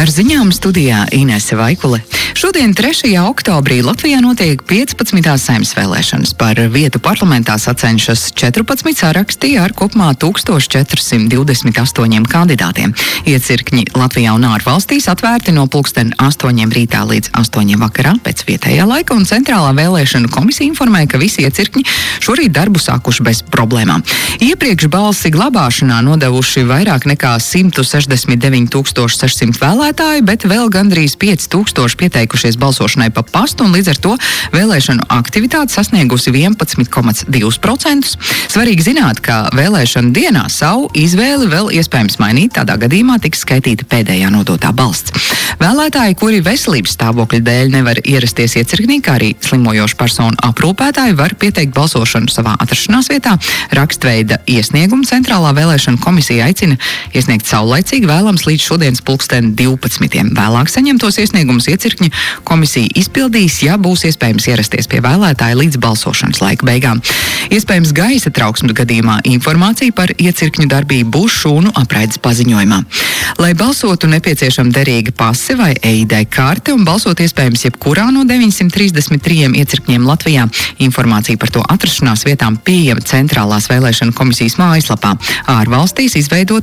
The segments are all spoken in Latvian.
ziņām studijā Inese Vaikule. Šodien, 3. oktobrī, Latvijā notiek 15. Saeimas vēlēšanas. Par vietu parlamentā sacenšas 14 saraksti ar kopumā 1428 kandidātiem. Iecirkņi Latvijā un ārvalstīs atvērti no pulksten 8 rītā līdz 8 vakarā pēc vietējā laika, un Centrālā vēlēšanu komisija informēja, ka visi iecirkņi šorīt darbu sākuši bez problēmām. Iepriekš balsi glabāšanā nodevuši vairāk nekā 169 600 vēlētāji, bet vēl gandrīz 5000 pieteikušies balsošanai pa pastu, un līdz ar to vēlēšanu aktivitāte sasniegusi 11,2%. Svarīgi zināt, ka vēlēšanu dienā savu izvēli vēl iespējams mainīt, tādā gadījumā tiks skaitīta pēdējā nodotā balsts. Vēlētāji, kuri veselības stāvokļa dēļ nevar ierasties iecirknī, kā arī slimojošu personu aprūpētāji, var pieteikt balsošanu savā atrašanās vietā. Rakstveida iesniegumu Centrālā vēlēšana komisija aicina iesniegt saulaicīgi, vēlams līdz šodienas pulksten 12. Vēlāk saņemtos iesniegumus iecirkņa komisija izpildīs, ja būs iespējams ierasties pie vēlētāja līdz balsošanas laika beigām. Iespējams gaisa trauksmes gadījumā informācija par iecirkņu darbību būs šūnu apraides paziņojumā. Lai balsotu, nepieciešama derīga pase vai EID karte, un balsot iespējams jebkurā no 933 iecirkņiem Latvijā. Informācija par to atrašanās vietām pieejama Centrālās vēlēšana komisijas mājaslapā. Ārvalstīs izveidoti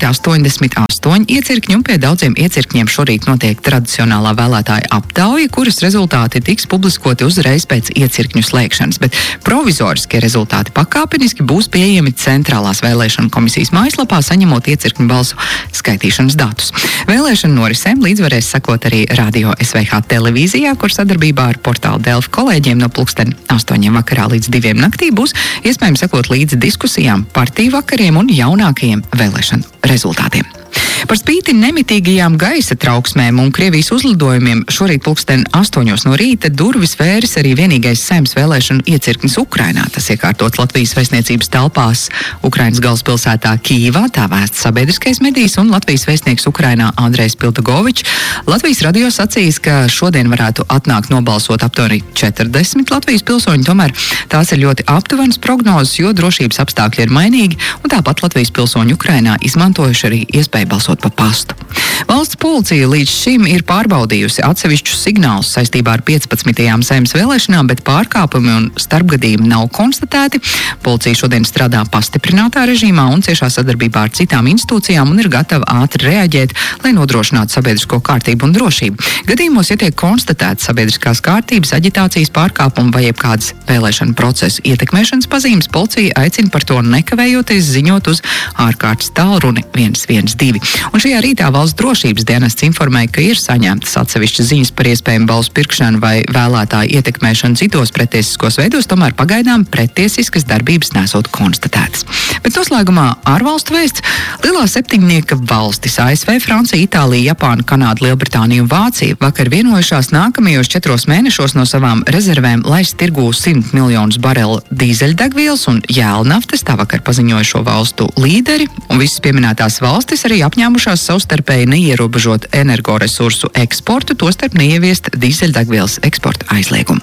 88 iecirkņi, un pie daudziem iecirkņiem šorīt notiek tradicionālā vēlētāja aptauja, kuras rezultāti tiks publiskoti uzreiz pēc iecirkņu slēgšanas, bet provizoriskie rezultāti pakāpeniski būs pieejami Centrālās vēlēšana komisijas mājaslapā, saņemot iecirkņu balsu skaitīšanas datus. Vēlēšanu norisēm līdz varēs sekot arī Radio SVH televīzijā, kur sadarbībā ar portālu Delfi kolēģiem no pulksten 8 vakarā līdz 2 naktī būs iespējams sekot līdzi diskusijām, partiju vakariem un jaunākajiem vēlēšanu rezultātiem. Par spīti nemitīgajām gaisa trauksmēm un Krievijas uzlidojumiem šorīt pulksten 8 no rīta durvis vēris arī vienīgais Saeimas vēlēšanu iecirknis Ukrainā. Tas iekārtots Latvijas vēstniecības telpās Ukrainas galvaspilsētā Kijivā, tā vēsts sabiedriskais medijs, un Latvijas vēstnieks Ukrainā Andrejs Piltagovičs Latvijas radio sacījis, ka šodien varētu atnākt nobalsot aptuveni 40 Latvijas pilsoņi, tomēr tās ir ļoti aptuvenas prognozes, jo drošības apstākļi ir mainīgi, un tāpat Latvijas pilsoņi Ukrainā izmantojuši arī iespēju balsot pa pastu. Valsts policija līdz šim ir pārbaudījusi atsevišķus signālus saistībā ar 15. Saeimas vēlēšanām, bet pārkāpumi un starpgadījumi nav konstatēti. Policija šodien strādā pastiprinātā režīmā un ciešā sadarbībā ar citām institūcijām un ir gatava ātri reaģēt, lai nodrošinātu sabiedrisko kārtību un drošību. Gadījumos, ja tiek konstatētas sabiedriskās kārtības, aģitācijas pārkāpumi vai jebkādas vēlēšanu procesu ietekmēšanas pazīmes, policija aicina par to nekavējoties ziņot uz ārkārtas tālruni 112. Un šajā rītā valsts drošības dienests informēja, ka ir saņemtas atsevišķas ziņas par iespējamu balsu pirkšanu vai vēlētāju ietekmēšanu citos pretiesiskos veidos, tomēr pagaidām pretiesiskas darbības nesot konstatētas. Bet noslēgumā ārvalstu vēsts. Lielā septiņnieka valstis ASV, Francija, Itālija, Japāna, Kanāda, Lielbritānija un Vācija vakar vienojušās nākamajos 4 mēnešos no savām rezervēm laist tirgū 100 miljonus barelu dīzeļdegvielas un jēlnaftas, tā vakar paziņoja šo valstu līderi, un visas pieminētās valstis arī apņēmušās savstarpēji neierobežot energoresursu eksportu, tostarp neieviest dīzeļdegvielas eksporta aizliegumu.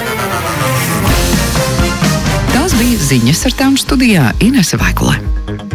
Tās bija ziņas, ar tām studijā Inese Vaikule.